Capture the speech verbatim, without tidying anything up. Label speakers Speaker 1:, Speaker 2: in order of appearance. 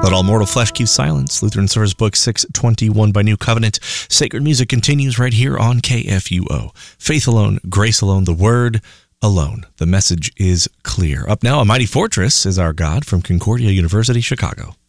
Speaker 1: Let All Mortal Flesh Keep Silence, Lutheran Service Book six twenty-one by New Covenant. Sacred music continues right here on K F U O. Faith alone, grace alone, the word alone. The message is clear. Up now, A Mighty Fortress is Our God from Concordia University, Chicago.